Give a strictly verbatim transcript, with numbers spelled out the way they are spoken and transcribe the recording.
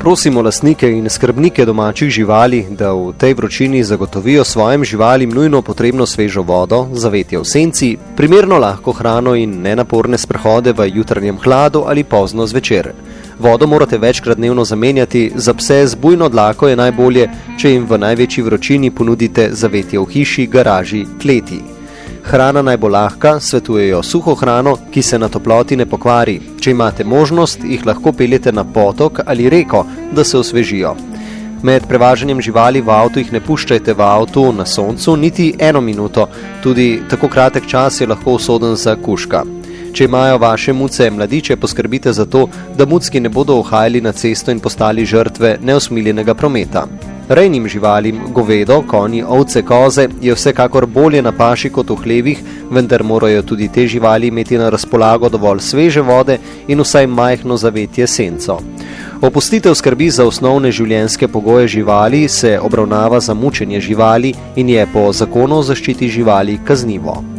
Prosimo lastnike in skrbnike domačih živali, da v tej vročini zagotovijo svojim živalim nujno potrebno svežo vodo, zavetje v senci, primerno lahko hrano in nenaporne sprehode v jutranjem hladu ali pozno zvečer. Vodo morate večkrat dnevno zamenjati, za pse z bujno dlako je najbolje, če jim v največji vročini ponudite zavetje v hiši, garaži, kleti. Hrana naj bo lahka, svetujejo suho hrano, ki se na toploti ne pokvari. Če imate možnost, jih lahko peljete na potok ali reko, da se osvežijo. Med prevažanjem živali v avtu jih ne puščajte v avtu na soncu niti eno minuto, tudi tako kratek čas je lahko usoden za kužka. Če imajo vaše muce mladiče, poskrbite za to, da mucki ne bodo uhajali na cesto in postali žrtve neusmiljenega prometa. Rejnim živalim, govedo, konji, ovce, koze je vsekakor bolje na paši kot v hlevih, vendar morajo tudi te živali imeti na razpolago dovolj sveže vode in vsaj majhno zavetje senco. Opustitev skrbi za osnovne življenjske pogoje živali se obravnava za mučenje živali in je po zakonu o zaščiti živali kaznivo.